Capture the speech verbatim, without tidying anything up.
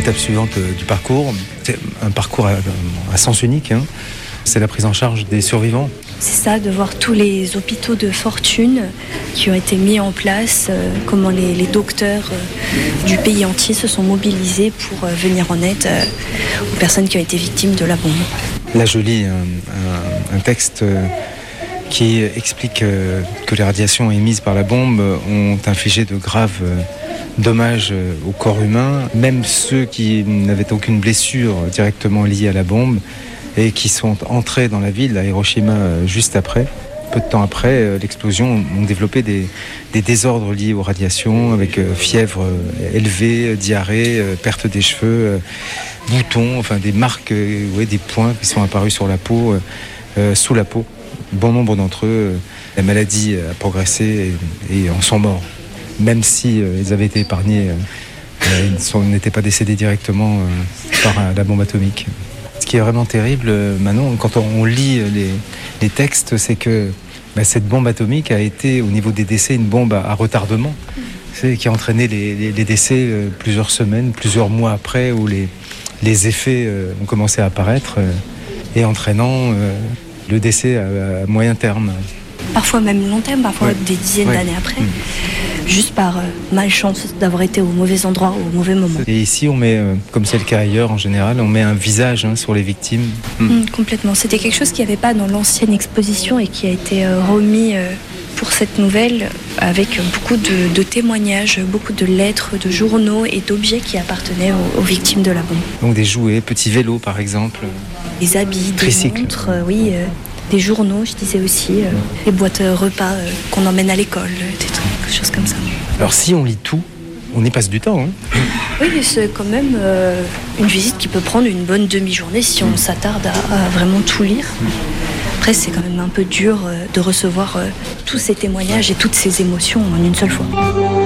L'étape suivante du parcours, c'est un parcours à, à sens unique, hein. C'est la prise en charge des survivants. C'est ça, de voir tous les hôpitaux de fortune qui ont été mis en place, euh, comment les, les docteurs euh, du pays entier se sont mobilisés pour euh, venir en aide euh, aux personnes qui ont été victimes de la bombe. Là, je lis un, un, un texte euh, qui explique euh, que les radiations émises par la bombe ont infligé de graves euh, dommages euh, au corps humain, même ceux qui n'avaient aucune blessure directement liée à la bombe, et qui sont entrés dans la ville, à Hiroshima, juste après. Peu de temps après, l'explosion, ont développé des, des désordres liés aux radiations, avec fièvre élevée, diarrhée, perte des cheveux, boutons, enfin des marques, ouais, des points qui sont apparus sur la peau, euh, sous la peau. Bon nombre d'entre eux, la maladie a progressé et, et en sont morts. Même si euh, ils avaient été épargnés, euh, ils ne sont, n'étaient pas décédés directement euh, par euh, la bombe atomique. Ce qui est vraiment terrible, Manon, quand on lit les, les textes, c'est que bah, cette bombe atomique a été, au niveau des décès, une bombe à, à retardement, c'est, qui a entraîné les, les, les décès euh, plusieurs semaines, plusieurs mois après, où les, les effets euh, ont commencé à apparaître, euh, et entraînant euh, le décès à, à moyen terme. Parfois même long terme, parfois ouais. des dizaines ouais. d'années après. Mmh. Juste par euh, malchance d'avoir été au mauvais endroit au mauvais moment. Et ici, on met, euh, comme c'est le cas ailleurs en général, on met un visage hein, sur les victimes. Mmh. Mmh, complètement. C'était quelque chose qu'il n'y avait pas dans l'ancienne exposition et qui a été euh, remis euh, pour cette nouvelle avec beaucoup de, de témoignages, beaucoup de lettres, de journaux et d'objets qui appartenaient aux, aux victimes de la bombe. Donc des jouets, petits vélos par exemple. Des habits, tricycles. Des montres, euh, oui. Euh, des journaux, je disais aussi, euh, les boîtes euh, repas euh, qu'on emmène à l'école, des trucs, des choses comme ça. Alors si on lit tout, on y passe du temps. Hein. Oui, mais c'est quand même euh, une visite qui peut prendre une bonne demi-journée si on s'attarde à, à vraiment tout lire. Après, c'est quand même un peu dur euh, de recevoir euh, tous ces témoignages et toutes ces émotions en une seule fois.